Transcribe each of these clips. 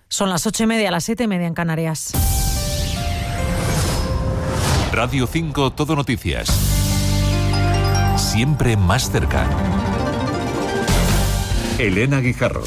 Son las 8:30, las 7:30 en Canarias. Radio 5 Todo Noticias. Siempre más cerca. Elena Guijarro.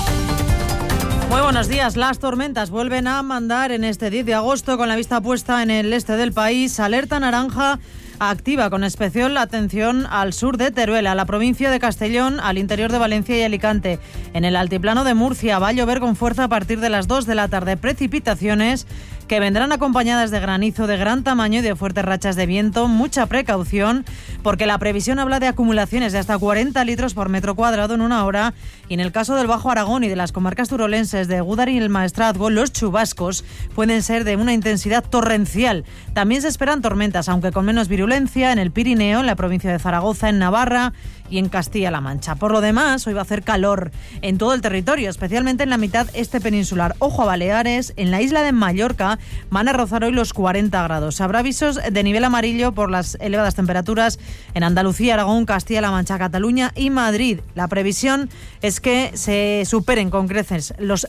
Muy buenos días. Las tormentas vuelven a mandar en este 10 de agosto con la vista puesta en el este del país. Alerta naranja activa con especial atención al sur de Teruel, a la provincia de Castellón, al interior de Valencia y Alicante. En el altiplano de Murcia va a llover con fuerza a partir de las 2 de la tarde. Precipitaciones que vendrán acompañadas de granizo de gran tamaño y de fuertes rachas de viento. Mucha precaución porque la previsión habla de acumulaciones de hasta 40 litros por metro cuadrado en una hora, y en el caso del Bajo Aragón y de las comarcas turolenses de Gúdar y el Maestrazgo, los chubascos pueden ser de una intensidad torrencial. También se esperan tormentas, aunque con menos virulencia, en el Pirineo, en la provincia de Zaragoza, en Navarra y en Castilla-La Mancha. Por lo demás, hoy va a hacer calor en todo el territorio, especialmente en la mitad este peninsular. Ojo a Baleares, en la isla de Mallorca van a rozar hoy los 40 grados. Habrá avisos de nivel amarillo por las elevadas temperaturas en Andalucía, Aragón, Castilla-La Mancha, Cataluña y Madrid. La previsión es que se superen con creces los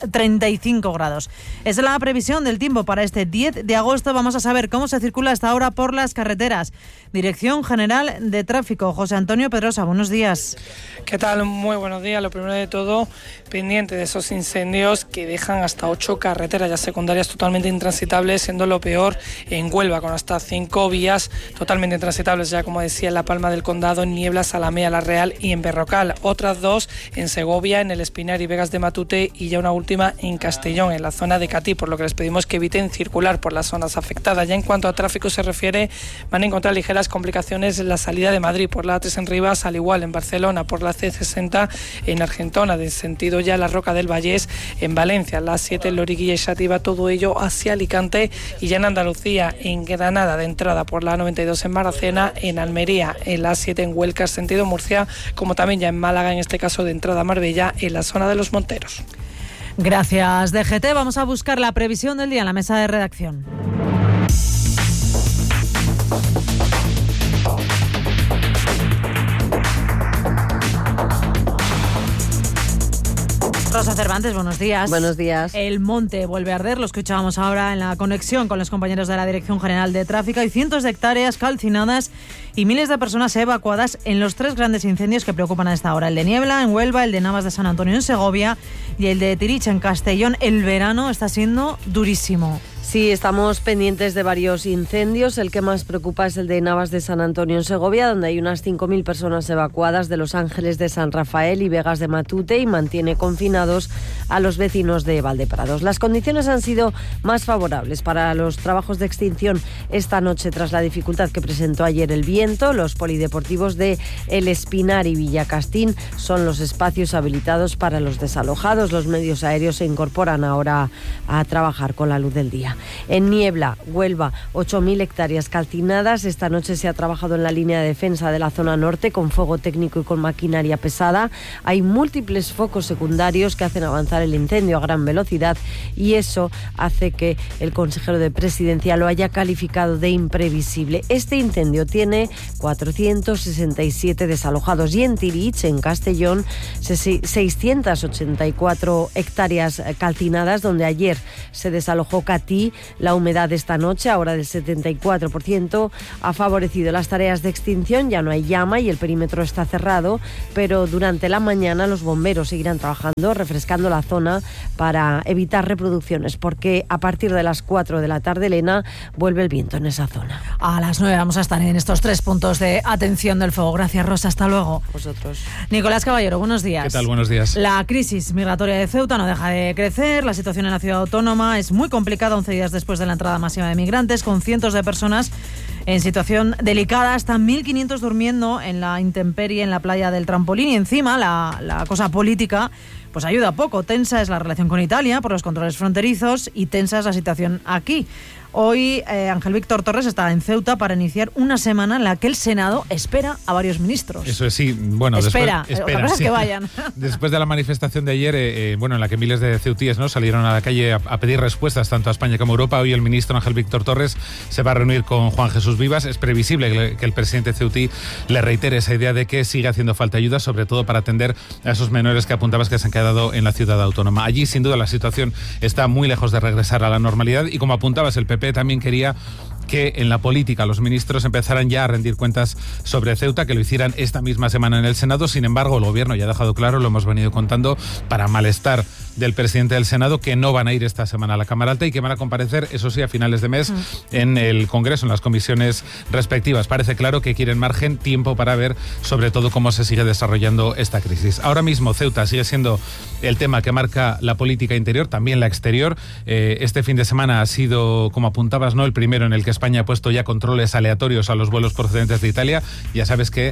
35 grados. Es la previsión del tiempo para este 10 de agosto. Vamos a saber cómo se circula hasta ahora por las carreteras. Dirección General de Tráfico, José Antonio Pedrosa, buenos días. ¿Qué tal? Muy buenos días. Lo primero de todo, pendiente de esos incendios que dejan hasta 8 carreteras ya secundarias totalmente intransitables, siendo lo peor en Huelva, con hasta 5 vías totalmente intransitables, ya como decía, en La Palma del Condado, en Niebla, Salamea, La Real y en Berrocal. Otras 2 en Segovia, en el Espinar y Vegas de Matute, y ya una última en Castellón, en la zona de Catí, por lo que les pedimos que eviten circular por las zonas afectadas. Ya en cuanto a tráfico se refiere, van a encontrar ligeras complicaciones en la salida de Madrid por la A3 en Rivas, al igual en Barcelona por la C60 en Argentona, de sentido ya la Roca del Vallés, en Valencia, la A7 en Loriguilla y Xàtiva, todo ello hacia Alicante, y ya en Andalucía, en Granada de entrada por la A92 en Maracena, en Almería, en la A7 en Huelca, sentido Murcia, como también ya en Málaga, en este caso de entrada a Marbella, en la zona de los Monteros. Gracias, DGT. Vamos a buscar la previsión del día en la mesa de redacción. Rosa Cervantes, buenos días. Buenos días. El monte vuelve a arder, lo escuchábamos ahora en la conexión con los compañeros de la Dirección General de Tráfico. Hay cientos de hectáreas calcinadas y miles de personas evacuadas en los 3 grandes incendios que preocupan a esta hora. El de Niebla en Huelva, el de Navas de San Antonio en Segovia y el de Tirich en Castellón. El verano está siendo durísimo. Sí, estamos pendientes de varios incendios. El que más preocupa es el de Navas de San Antonio en Segovia, donde hay unas 5.000 personas evacuadas de Los Ángeles de San Rafael y Vegas de Matute, y mantiene confinados a los vecinos de Valdeprados. Las condiciones han sido más favorables para los trabajos de extinción esta noche tras la dificultad que presentó ayer el viento. Los polideportivos de El Espinar y Villacastín son los espacios habilitados para los desalojados. Los medios aéreos se incorporan ahora a trabajar con la luz del día. En Niebla, Huelva, 8.000 hectáreas calcinadas. Esta noche se ha trabajado en la línea de defensa de la zona norte con fuego técnico y con maquinaria pesada. Hay múltiples focos secundarios que hacen avanzar el incendio a gran velocidad, y eso hace que el consejero de Presidencia lo haya calificado de imprevisible. Este incendio tiene 467 desalojados, y en Tirich, en Castellón, 684 hectáreas calcinadas, donde ayer se desalojó Catí. La humedad esta noche, ahora del 74%, ha favorecido las tareas de extinción. Ya no hay llama y el perímetro está cerrado, pero durante la mañana los bomberos seguirán trabajando, refrescando la zona para evitar reproducciones, porque a partir de las 4 de la tarde, Elena, vuelve el viento en esa zona. A las 9 vamos a estar en estos 3 puntos de atención del fuego. Gracias, Rosa. Hasta luego. Vosotros. Nicolás Caballero, buenos días. ¿Qué tal? Buenos días. La crisis migratoria de Ceuta no deja de crecer. La situación en la ciudad autónoma es muy complicada 11 días después de la entrada masiva de migrantes, con cientos de personas en situación delicada, hasta 1.500 durmiendo en la intemperie en la playa del Trampolín, y encima la cosa política pues ayuda poco. Tensa es la relación con Italia por los controles fronterizos y tensa es la situación aquí. Hoy Ángel Víctor Torres está en Ceuta para iniciar una semana en la que el Senado espera a varios ministros. Eso es, sí. Bueno, espera, otra cosa es sí. que vayan. Después de la manifestación de ayer, en la que miles de ceutíes, ¿no?, salieron a la calle a pedir respuestas tanto a España como a Europa, hoy el ministro Ángel Víctor Torres se va a reunir con Juan Jesús Vivas. Es previsible que el presidente ceutí le reitere esa idea de que sigue haciendo falta ayuda, sobre todo para atender a esos menores que apuntabas que se han quedado en la ciudad autónoma. Allí, sin duda, la situación está muy lejos de regresar a la normalidad y, como apuntabas, el PP también quería que en la política los ministros empezaran ya a rendir cuentas sobre Ceuta, que lo hicieran esta misma semana en el Senado. Sin embargo, el Gobierno ya ha dejado claro, lo hemos venido contando, para malestar del presidente del Senado, que no van a ir esta semana a la Cámara Alta y que van a comparecer, eso sí, a finales de mes en el Congreso, en las comisiones respectivas. Parece claro que quieren margen, tiempo para ver sobre todo cómo se sigue desarrollando esta crisis. Ahora mismo Ceuta sigue siendo el tema que marca la política interior, también la exterior. Este fin de semana ha sido, como apuntabas, ¿no?, el primero en el que España ha puesto ya controles aleatorios a los vuelos procedentes de Italia. Ya sabes que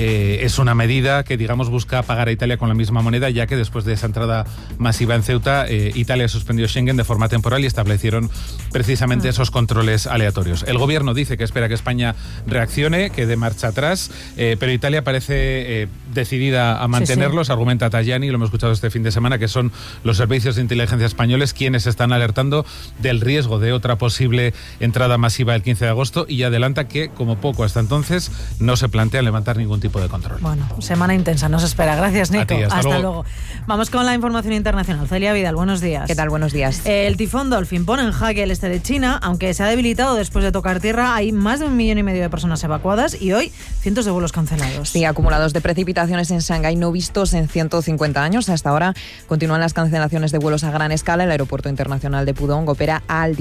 es una medida que, digamos, busca pagar a Italia con la misma moneda, ya que después de esa entrada masiva en Ceuta, Italia suspendió Schengen de forma temporal y establecieron precisamente esos controles aleatorios. El Gobierno dice que espera que España reaccione, que dé marcha atrás, pero Italia parece decidida a mantenerlos. Sí. Argumenta Tajani, lo hemos escuchado este fin de semana, que son los servicios de inteligencia españoles quienes están alertando del riesgo de otra posible entrada masiva el 15 de agosto y adelanta que, como poco hasta entonces, no se plantean levantar ningún tipo de control. Bueno, semana intensa, nos espera. Gracias, Nico. Ti, hasta luego. Vamos con la información internacional. Celia Vidal, buenos días. ¿Qué tal? Buenos días. El tifón Dolphin pone en jaque el este de China, aunque se ha debilitado después de tocar tierra. Hay más de 1,5 millones de personas evacuadas y hoy cientos de vuelos cancelados. Sí, acumulados de precipitaciones en Shanghái no vistos en 150 años. Hasta ahora continúan las cancelaciones de vuelos a gran escala. El aeropuerto internacional de Pudong opera al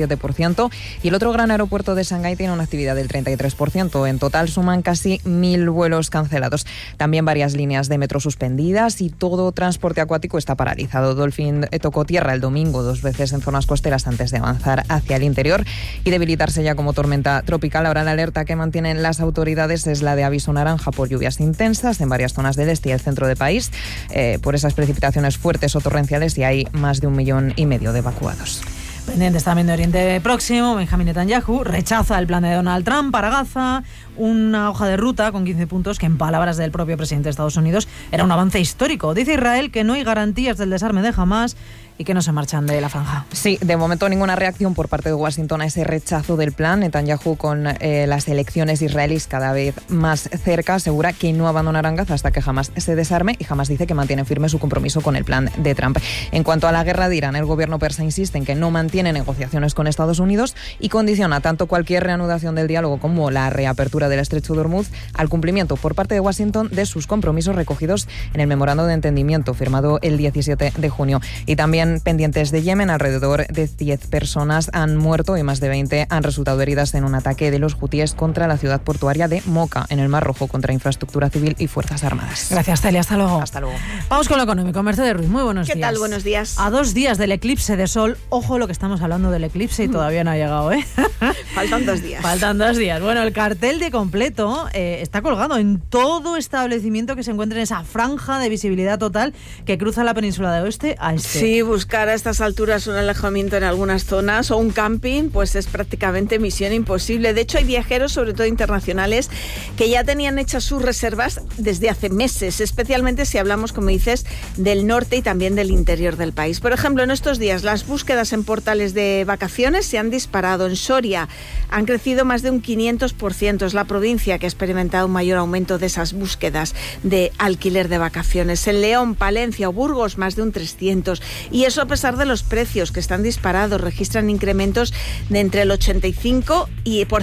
17% y el otro gran aeropuerto de Shanghái tiene una actividad del 33%. En total suman casi 1.000 vuelos cancelados. También varias líneas de metro suspendidas y todo transporte acuático está paralizado. Dolphin tocó tierra el domingo 2 veces en zonas costeras antes de avanzar hacia el interior y debilitarse ya como tormenta tropical. Ahora la alerta que mantienen las autoridades es la de aviso naranja por lluvias intensas en varias zonas del este y el centro del país, por esas precipitaciones fuertes o torrenciales, y hay más de 1,5 millones de evacuados. Pendientes también de Oriente Próximo, Benjamin Netanyahu rechaza el plan de Donald Trump para Gaza, una hoja de ruta con 15 puntos que, en palabras del propio presidente de Estados Unidos, era un avance histórico. Dice Israel que no hay garantías del desarme de Hamás y que no se marchan de la franja. Sí, de momento ninguna reacción por parte de Washington a ese rechazo del plan. Netanyahu, con las elecciones israelíes cada vez más cerca, asegura que no abandonarán Gaza hasta que Hamás se desarme, y Hamás dice que mantiene firme su compromiso con el plan de Trump. En cuanto a la guerra de Irán, el gobierno persa insiste en que no mantiene negociaciones con Estados Unidos y condiciona tanto cualquier reanudación del diálogo como la reapertura del estrecho de Hormuz al cumplimiento por parte de Washington de sus compromisos recogidos en el memorando de entendimiento firmado el 17 de junio. Y también pendientes de Yemen, alrededor de 10 personas han muerto y más de 20 han resultado heridas en un ataque de los hutíes contra la ciudad portuaria de Moca, en el Mar Rojo, contra infraestructura civil y fuerzas armadas. Gracias, Celia. Hasta luego. Hasta luego. Vamos con lo económico. Mercedes Ruiz, muy buenos días. ¿Qué tal? Buenos días. A 2 días del eclipse de sol, ojo lo que estamos hablando del eclipse y todavía no ha llegado, ¿eh? Faltan 2 días. Faltan 2 días. Bueno, el cartel de completo está colgado en todo establecimiento que se encuentre en esa franja de visibilidad total que cruza la península de oeste a este. Sí, buscar a estas alturas un alojamiento en algunas zonas o un camping, pues es prácticamente misión imposible. De hecho, hay viajeros, sobre todo internacionales, que ya tenían hechas sus reservas desde hace meses, especialmente si hablamos, como dices, del norte y también del interior del país. Por ejemplo, en estos días las búsquedas en portales de vacaciones se han disparado. En Soria han crecido más de un 500%. Es la provincia que ha experimentado un mayor aumento de esas búsquedas de alquiler de vacaciones. En León, Palencia o Burgos, más de un 300%. Y eso a pesar de los precios que están disparados. Registran incrementos de entre el 85% y el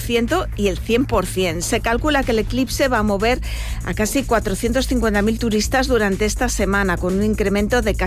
100%. Se calcula que el eclipse va a mover a casi 450.000 turistas durante esta semana, con un incremento de casi